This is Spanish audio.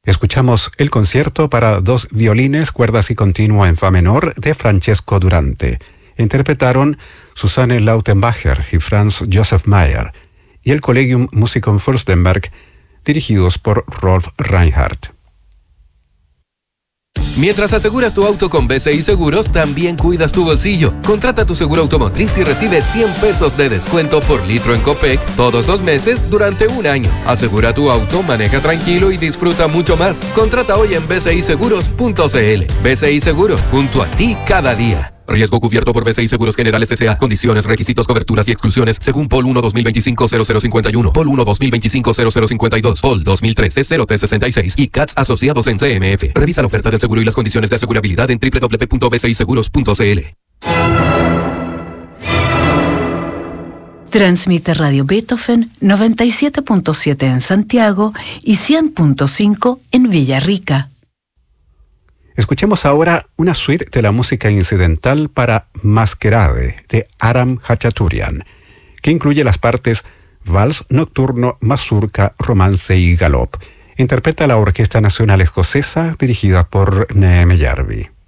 Escuchamos el concierto para dos violines, cuerdas y continuo en fa menor de Francesco Durante. Interpretaron Susanne Lautenbacher y Franz Josef Mayer y el Collegium Musicum Fürstenberg, dirigidos por Rolf Reinhardt. Mientras aseguras tu auto con BCI Seguros, también cuidas tu bolsillo. Contrata tu seguro automotriz y recibe 100 pesos de descuento por litro en Copec todos los meses durante un año. Asegura tu auto, maneja tranquilo y disfruta mucho más. Contrata hoy en bciseguros.cl. BCI Seguros, junto a ti cada día. Riesgo cubierto por BCI Seguros Generales S.A. Condiciones, requisitos, coberturas y exclusiones según POL 1-2025-0051, POL 1-2025-0052, POL 2013-0366 y CATS asociados en CMF. Revisa la oferta del seguro y las condiciones de asegurabilidad en www.bciseguros.cl. Transmite Radio Beethoven 97.7 en Santiago y 100.5 en Villarrica. Escuchemos ahora una suite de la música incidental para Masquerade de Aram Khachaturian, que incluye las partes Vals, Nocturno, Mazurka, Romance y Galop. Interpreta la Orquesta Nacional Escocesa dirigida por Neeme Jarvi.